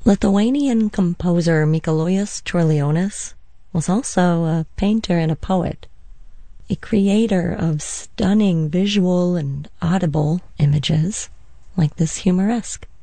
Lithuanian composer Mikalojus Čiurlionis was also a painter and a poet, a creator of stunning visual and audible images like this humoresque.